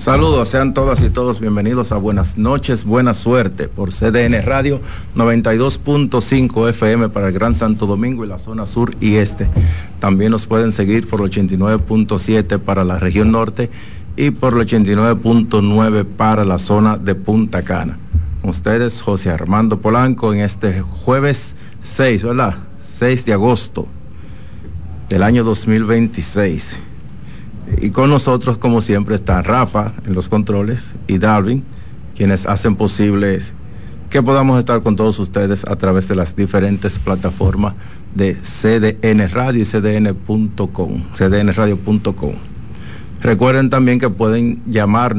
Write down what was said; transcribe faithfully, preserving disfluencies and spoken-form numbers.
Saludos, sean todas y todos bienvenidos a Buenas Noches, Buena Suerte por C D N Radio noventa y dos punto cinco F M para el Gran Santo Domingo y la zona sur y este. También nos pueden seguir por el ochenta y nueve punto siete para la región norte y por el ochenta y nueve punto nueve para la zona de Punta Cana. Con ustedes, José Armando Polanco, en este jueves seis, ¿verdad? seis de agosto del año dos mil veintiséis. Y con nosotros, como siempre, está Rafa en los controles y Darwin, quienes hacen posible que podamos estar con todos ustedes a través de las diferentes plataformas de C D N Radio y C D N punto com, C D N radio punto com. Recuerden también que pueden llamarnos